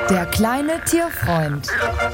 Der kleine Tierfreund.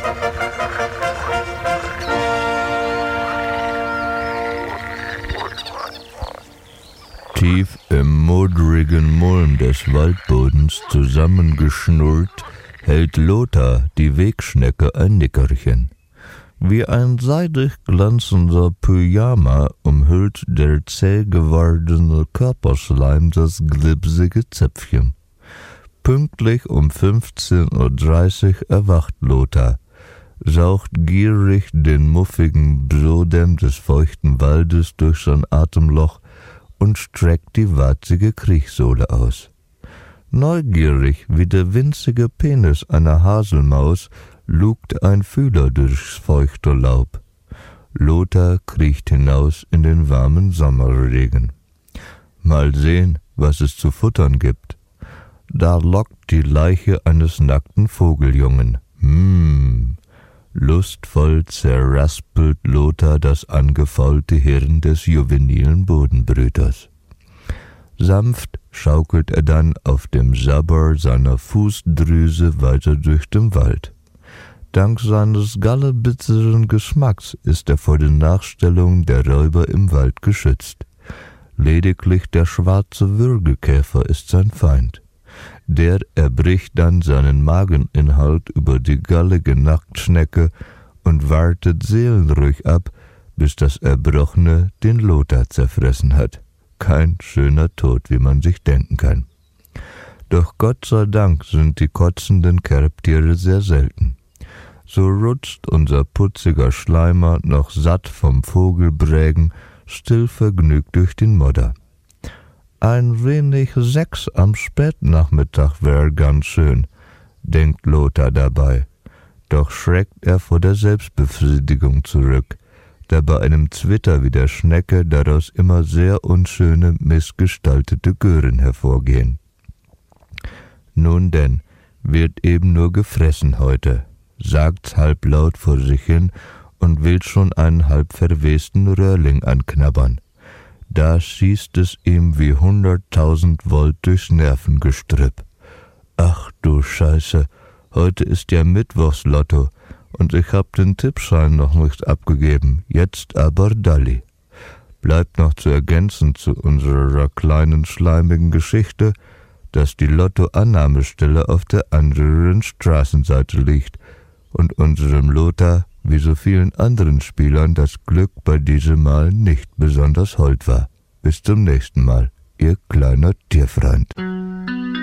Tief im modrigen Mulm des Waldbodens zusammengeschnurrt, hält Lothar, die Wegschnecke, ein Nickerchen. Wie ein seidig glanzender Pyjama umhüllt der zäh gewordene Körperschleim das glibsige Zäpfchen. Pünktlich um 15:30 Uhr erwacht Lothar, saugt gierig den muffigen Brodem des feuchten Waldes durch sein Atemloch und streckt die warzige Kriechsohle aus. Neugierig wie der winzige Penis einer Haselmaus lugt ein Fühler durchs feuchte Laub. Lothar kriecht hinaus in den warmen Sommerregen. Mal sehen, was es zu futtern gibt. Da lockt die Leiche eines nackten Vogeljungen. Lustvoll zerraspelt Lothar das angefaulte Hirn des juvenilen Bodenbrüters. Sanft schaukelt er dann auf dem Sabber seiner Fußdrüse weiter durch den Wald. Dank seines gallebitzeren Geschmacks ist er vor den Nachstellungen der Räuber im Wald geschützt. Lediglich der schwarze Würgekäfer ist sein Feind. Der erbricht dann seinen Mageninhalt über die gallige Nacktschnecke und wartet seelenruhig ab, bis das Erbrochene den Lothar zerfressen hat. Kein schöner Tod, wie man sich denken kann. Doch Gott sei Dank sind die kotzenden Kerbtiere sehr selten. So rutscht unser putziger Schleimer noch satt vom Vogelbrägen stillvergnügt durch den Modder. Ein wenig Sex am Spätnachmittag wär ganz schön, denkt Lothar dabei. Doch schreckt er vor der Selbstbefriedigung zurück, da bei einem Zwitter wie der Schnecke daraus immer sehr unschöne, missgestaltete Gören hervorgehen. Nun denn, wird eben nur gefressen heute, sagt's halblaut vor sich hin und will schon einen halb verwesten Röhrling anknabbern. Da schießt es ihm wie 100.000 Volt durchs Nervengestrüpp. Ach du Scheiße, heute ist ja Mittwochslotto und ich hab den Tippschein noch nicht abgegeben, jetzt aber Dalli. Bleibt noch zu ergänzen zu unserer kleinen schleimigen Geschichte, dass die Lottoannahmestelle auf der anderen Straßenseite liegt und unserem Lothar, wie so vielen anderen Spielern, das Glück bei diesem Mal nicht besonders hold war. Bis zum nächsten Mal, Ihr kleiner Tierfreund.